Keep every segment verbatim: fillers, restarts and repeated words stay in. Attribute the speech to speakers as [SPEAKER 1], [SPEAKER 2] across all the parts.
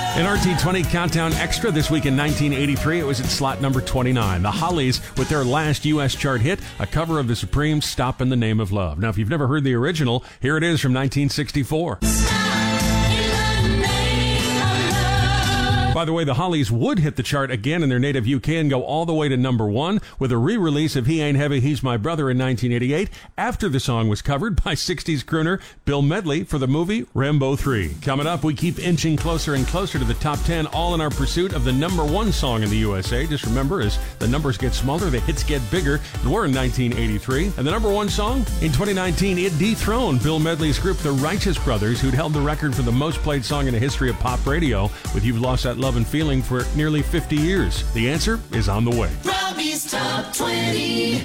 [SPEAKER 1] In R T twenty Countdown Extra this week in nineteen eighty-three, it was at slot number twenty-nine. The Hollies with their last U S chart hit, a cover of the Supremes' Stop in the Name of Love. Now, if you've never heard the original, here it is from nineteen sixty-four. By the way, the Hollies would hit the chart again in their native U K and go all the way to number one with a re-release of He Ain't Heavy, He's My Brother in nineteen eighty-eight after the song was covered by sixties crooner Bill Medley for the movie Rambo three. Coming up, we keep inching closer and closer to the top ten, all in our pursuit of the number one song in the U S A. Just remember, as the numbers get smaller, the hits get bigger. And we're in nineteen eighty-three. And the number one song in twenty nineteen, it dethroned Bill Medley's group, the Righteous Brothers, who'd held the record for the most played song in the history of pop radio with You've Lost That Love and Feeling for nearly fifty years. The answer is on the way.
[SPEAKER 2] Robbie's Top twenty.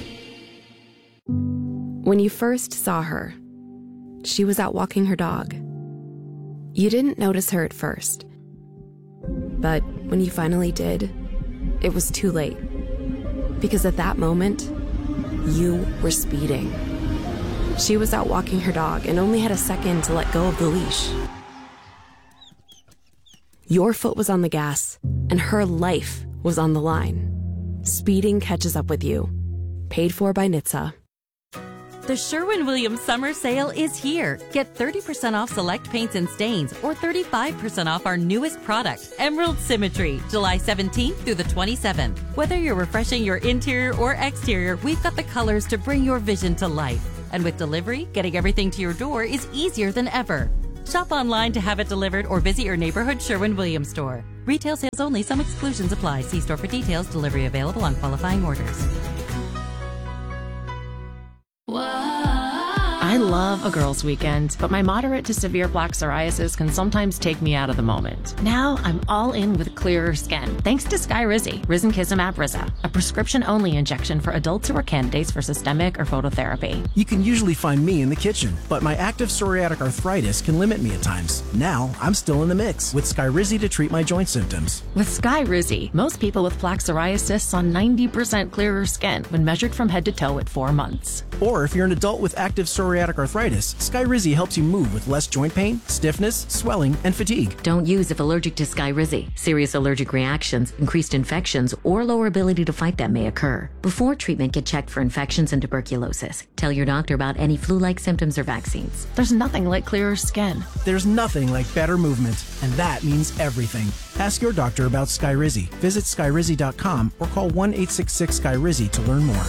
[SPEAKER 3] When you first saw her, she was out walking her dog. You didn't notice her at first. But when you finally did, it was too late. Because at that moment, you were speeding. She was out walking her dog and only had a second to let go of the leash. Your foot was on the gas, and her life was on the line. Speeding catches up with you. Paid for by N H T S A.
[SPEAKER 4] The Sherwin-Williams Summer Sale is here. Get thirty percent off select paints and stains or thirty-five percent off our newest product, Emerald Symmetry, July seventeenth through the twenty-seventh. Whether you're refreshing your interior or exterior, we've got the colors to bring your vision to life. And with delivery, getting everything to your door is easier than ever. Shop online to have it delivered or visit your neighborhood Sherwin-Williams store. Retail sales only. Some exclusions apply. See store for details. Delivery available on qualifying orders.
[SPEAKER 5] I love a girls' weekend, but my moderate to severe plaque psoriasis can sometimes take me out of the moment. Now I'm all in with clearer skin, thanks to Skyrizi, Risankizumab Riza, a prescription-only injection for adults who are candidates for systemic or phototherapy.
[SPEAKER 6] You can usually find me in the kitchen, but my active psoriatic arthritis can limit me at times. Now I'm still in the mix with Skyrizi to treat my joint symptoms.
[SPEAKER 5] With Skyrizi, most people with plaque psoriasis saw ninety percent clearer skin when measured from head to toe at four months.
[SPEAKER 6] Or if you're an adult with active psoriatic arthritis, Skyrizi helps you move with less joint pain, stiffness, swelling, and fatigue.
[SPEAKER 7] Don't use if allergic to Skyrizi. Serious allergic reactions, increased infections, or lower ability to fight them may occur. Before treatment, get checked for infections and tuberculosis. Tell your doctor about any flu-like symptoms or vaccines.
[SPEAKER 5] There's nothing like clearer skin.
[SPEAKER 6] There's nothing like better movement, and that means everything. Ask your doctor about Skyrizi. Visit Skyrizi dot com or call one eight six six Skyrizi to learn more.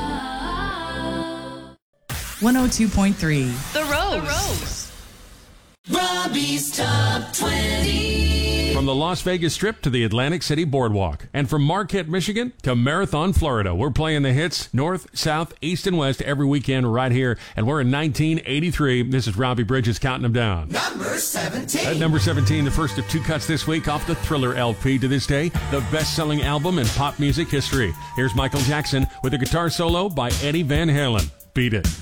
[SPEAKER 8] one oh two point three.
[SPEAKER 2] The Rose. The Rose. Robbie's Top twenty.
[SPEAKER 1] From the Las Vegas Strip to the Atlantic City Boardwalk. And from Marquette, Michigan to Marathon, Florida. We're playing the hits north, south, east, and west every weekend right here. And we're in nineteen eighty-three. This is Robbie Bridges counting them down.
[SPEAKER 2] Number seventeen.
[SPEAKER 1] At number seventeen, the first of two cuts this week off the Thriller L P, to this day, the best-selling album in pop music history. Here's Michael Jackson with a guitar solo by Eddie Van Halen. Beat it.